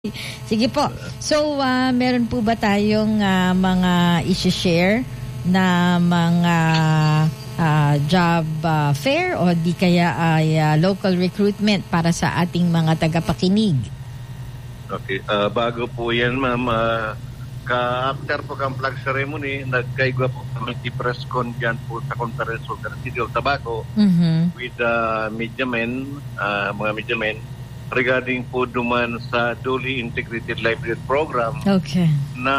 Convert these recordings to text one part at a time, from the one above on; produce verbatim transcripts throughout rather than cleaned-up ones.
Sige po. So, uh, meron po ba tayong uh, mga isi-share na mga uh, job uh, fair o di kaya ay uh, local recruitment para sa ating mga tagapakinig? Okay. Uh, bago po yan, ma'am, uh, ka-after po kang flag ceremony, nagkaigwa po kami press con dyan po sa conference of the City of Tabaco Mm-hmm. with uh, media men, uh, mga media men, regarding po duman sa duly integrated livelihood program Okay. na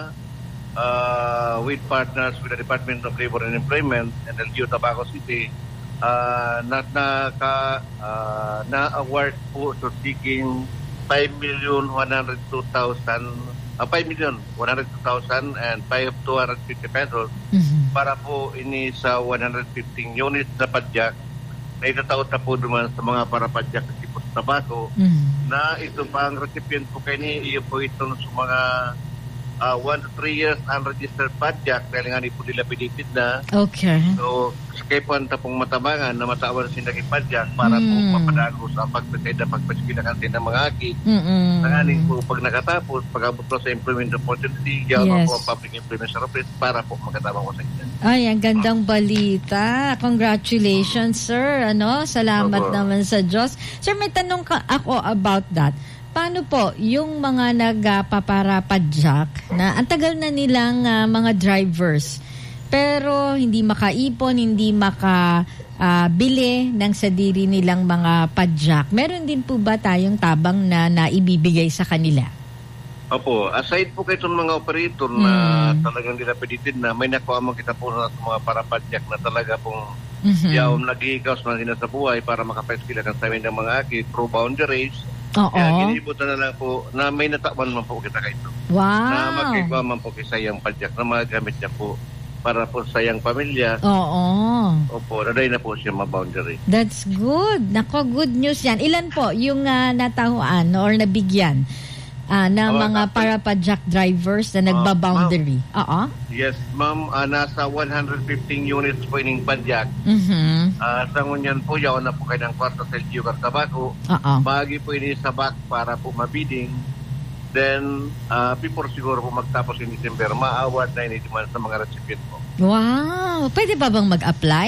uh, with partners with the Department of Labor and Employment and L G U Tabaco City uh, na na, ka, uh, na award po to seeking five million one hundred two thousand uh, five million one hundred two thousand and five two hundred fifty pesos Mm-hmm. para po ini sa one hundred fifteen units na padyak na itataot na po duman sa mga para padyak sa Tipos Tabaco Mm-hmm. na ito pa ang recipient po kayo ni iyo po ito sa mga uh, one to three years unregistered padyak dahil nga ni po nila pinipid na. Okay. So, kaya po ang tapong matabangan na matawan sin naging padyak para Mm. po mapadagos ang pagpasayda pagpaskilakan sin ng mga aki. Mm-mm. Nangaling po pag nakatapos, pag-abot po sa employment opportunity, yaman Yes. po ang public employment service para po magkatabang ko sa inyo. Ay, ang gandang balita. Congratulations, sir. Ano? Salamat Opo. naman sa Diyos. Sir, may tanong ka ako about that. Paano po yung mga nagpaparapadyak na ang tagal na nilang ah, mga drivers pero hindi makaipon, hindi maka ah, bili ng sadiri nilang mga padyak. Meron din po ba tayong tabang na naibibigay sa kanila? Opo, aside po kayo itong mga operator na Mm. talagang dinapedited na, may nakuha mo kita po sa mga parapadyak na talaga pong Mhm. yaom nag-iikaws na sila sa buhay para makapaiskilakan sa amin ng mga aki through boundaries. Oo. Kaya ginibutan na lang po na may natakban man po kita kayo. Na Wow. magkagawa man po kisayang padyak na magagamit niya po para po sa iyang pamilya. Oo. Opo, naday na po siya ma-boundary. That's good. Nako, good news yan. Ilan po yung ah, natahuan or nabigyan ah, na Oh, mga actually- para-padyak drivers na nagba-boundary? Oo. Yes, ma'am, ah, nasa one hundred fifteen units po ining padyak. Mhm. Uh, sa ngunyan po, yaw na po kayo ng kwarto sa L G U Tabaco. Oo. Bahagi po ini sa back para po mabiding. Then, uh, before siguro po magtapos in December, maaward na ini naman sa mga recipient po. Wow. Pwede pa bang mag-apply?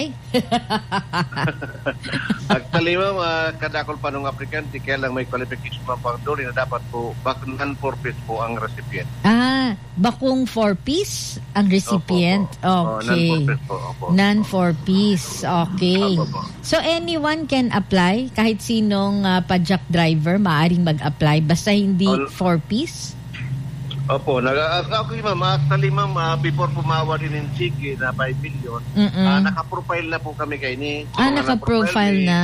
Actually, ma'am, uh, kadakol pa ng aplikante, kaya lang may qualification pa po ang doon na dapat po back non-purpose po ang recipient. Ah, bakong four-piece ang recipient. Opo, opo. Oh, Okay. non-purpose po. Opo. Non-four-piece. Okay. Opo, opo. So, anyone can apply? Kahit sinong ah, padyak driver, maaaring mag-apply basta hindi All- four-piece? Opo, nag okay ma'am, actually ma'am, uh, before pumawa din ng Chiki na five million, Mm-mm. uh, naka-profile na po kami kay ni. Ah, naka-profile na.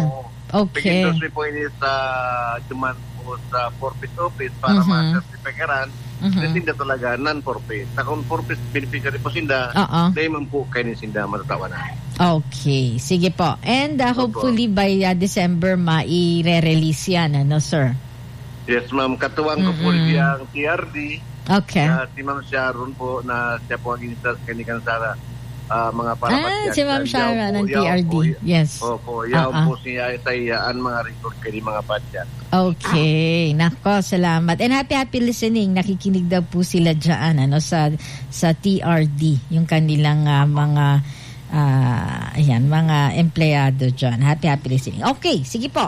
Okay. Pag-industry po ini sa duman po sa for-piece office para Mhm. ma-certifikaran. Mhm. Kasi hindi talaga non-for-piece. Sa kung for-piece beneficiary po sinda, Oo. dahil man po kayo ni sinda matatawa na. Okay. Sige po. And uh, Opo. hopefully by uh, December, mai-re-release yan, ano, sir? Yes ma'am, katuwang ko po Mm-mm. ang T R D. Okay. Uh, si Ma'am Sharon po na siya po ang inistas kanikan sa uh, mga Ah, parapatyag. si Ma'am Yaw Sharon po, ng yaw T R D. po, Yes. Opo, yaw Ah, ah. po siya itayaan mga record kay mga padyak. Okay. Nako, salamat. And happy, happy listening. Nakikinig daw po sila dyan, ano, sa, sa T R D. Yung kanilang ah, mga, ah, ayan, mga empleyado dyan. Happy, happy listening. Okay, sige po.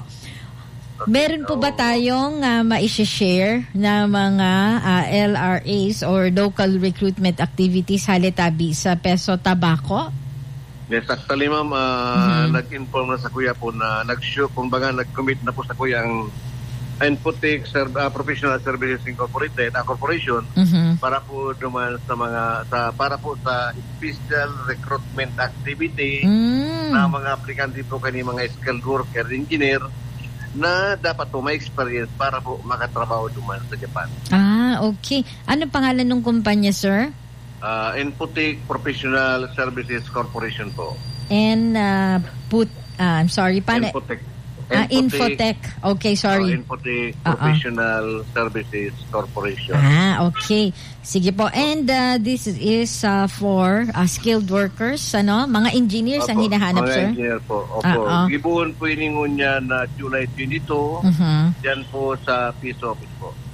Meron po ba tayong uh, ma-share na mga ah, L R As or local recruitment activities halitabi sa Peso Tabaco? Yes, actually ma'am, uh, Mhm. nag-inform na sa kuya po na nag-show, kumbaga nag-commit na po sa kuya ang Infotek Ser- uh, Professional Services Incorporated, uh, Corporation, Mhm. para po duman sa mga, sa para po sa special recruitment activity Mm. na mga aplikante po kani mga skilled worker, engineer, na dapat po may experience para po makatrabaho duman sa Japan. Ah, okay. Ano pangalan ng kumpanya, sir? Uh, Infotek Professional Services Corporation po. And uh, put, ah, I'm sorry, paano? Infotek. Ah, Infotech. Okay, sorry. Uh, Infotek Ah, ah. Professional Services Corporation. Ah, okay. Sige po. And uh, this is uh, for uh, skilled workers, ano? Mga engineers ang Opo, hinahanap, mga sir? engineer po. Opo. Ah, ah. Gibuon po iningon niya na July twenty-two, Mhm. dyan po sa Peace Office po.